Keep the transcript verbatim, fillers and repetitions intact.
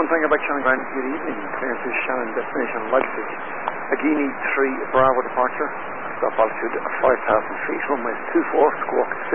thing about Shannon Ground. Good evening. Clearance is Shannon, destination Leipzig. Agini three, Bravo departure. Stop altitude of five thousand feet. Runway two four, squawk